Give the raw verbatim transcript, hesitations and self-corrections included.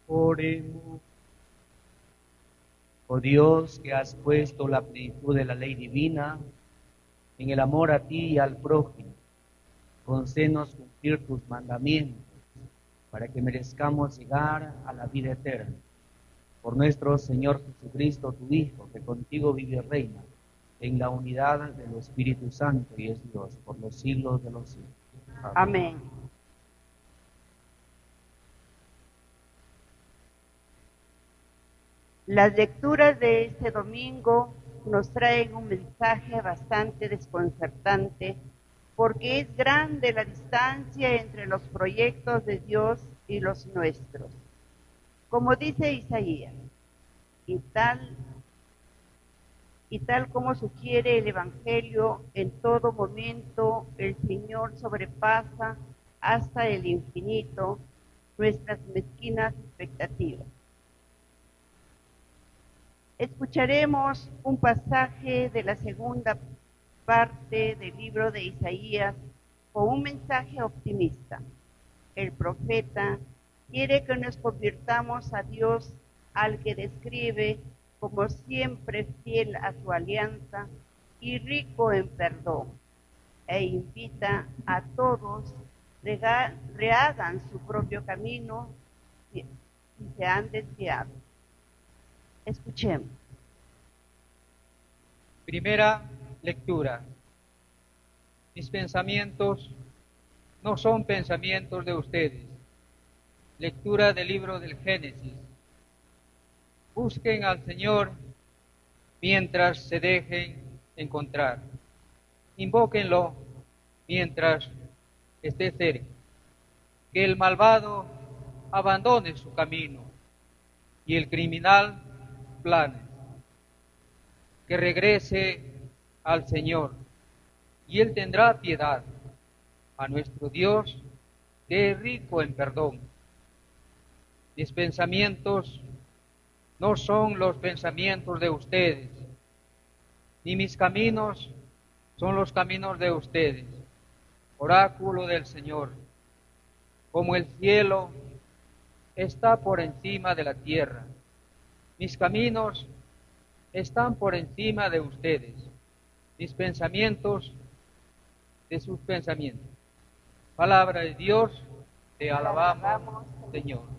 Oremos. Oh Dios, que has puesto la plenitud de la ley divina en el amor a ti y al prójimo, concédenos cumplir tus mandamientos, para que merezcamos llegar a la vida eterna. Por nuestro Señor Jesucristo, tu Hijo, que contigo vive y reina, en la unidad del Espíritu Santo y es Dios, por los siglos de los siglos. Amén. Amén. Las lecturas de este domingo nos traen un mensaje bastante desconcertante, porque es grande la distancia entre los proyectos de Dios y los nuestros. Como dice Isaías, y tal, y tal como sugiere el Evangelio, en todo momento el Señor sobrepasa hasta el infinito nuestras mezquinas expectativas. Escucharemos un pasaje de la segunda parte del libro de Isaías con un mensaje optimista. El profeta quiere que nos convirtamos a Dios, al que describe como siempre fiel a su alianza y rico en perdón, e invita a todos a rehagan su propio camino si se han desviado. Escuchemos. Primera lectura. Mis pensamientos no son pensamientos de ustedes. Lectura del libro del Génesis. Busquen al Señor mientras se dejen encontrar. Invóquenlo mientras esté cerca. Que el malvado abandone su camino y el criminal planes. Que regrese al Señor, y Él tendrá piedad, a nuestro Dios, que es rico en perdón. Mis pensamientos no son los pensamientos de ustedes, ni mis caminos son los caminos de ustedes. Oráculo del Señor, como el cielo está por encima de la tierra, mis caminos están por encima de ustedes, mis pensamientos de sus pensamientos. Palabra de Dios, te alabamos, Señor.